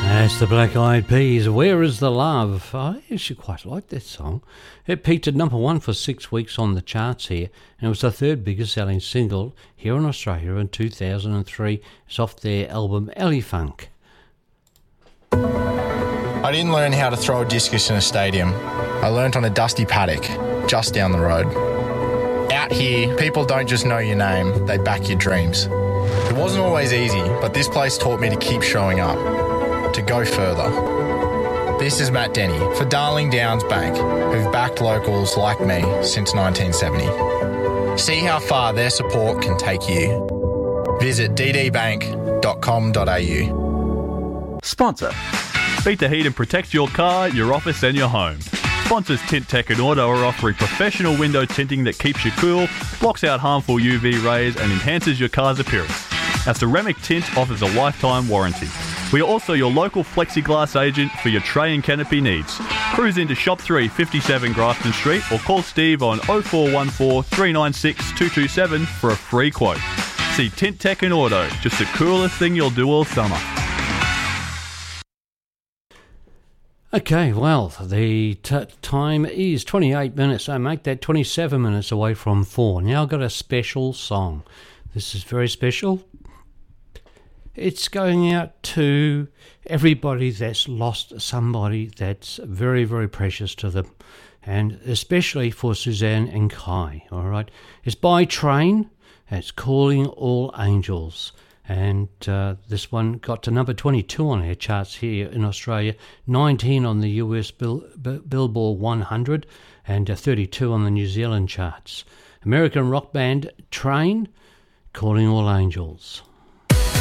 That's the Black Eyed Peas, Where is the Love? I actually quite like that song. It peaked at number 1 for 6 weeks on the charts here, and it was the third biggest selling single here in Australia in 2003. It's off their album Elephunk. I didn't learn how to throw a discus in a stadium. I learnt on a dusty paddock just down the road. Out here, people don't just know your name, they back your dreams. It wasn't always easy, but this place taught me to keep showing up, to go further. This is Matt Denny for Darling Downs Bank, who've backed locals like me since 1970. See how far their support can take you. Visit ddbank.com.au. Sponsor. Beat the heat and protect your car, your office and your home. Sponsors Tint Tech and Auto are offering professional window tinting that keeps you cool, blocks out harmful UV rays and enhances your car's appearance. Our ceramic tint offers a lifetime warranty. We are also your local plexiglass agent for your tray and canopy needs. Cruise into Shop 3, 57 Grafton Street or call Steve on 0414 396 227 for a free quote. See Tint Tech and Auto, just the coolest thing you'll do all summer. Okay, well, the time is 28 minutes. I make that 27 minutes away from 4. Now I've got a special song. This is very special. It's going out to everybody that's lost somebody that's very, very precious to them, and especially for Suzanne and Kai, all right? It's by Train, and it's Calling All Angels, and this one got to number 22 on our charts here in Australia, 19 on the US Billboard 100, and 32 on the New Zealand charts. American rock band Train, Calling All Angels.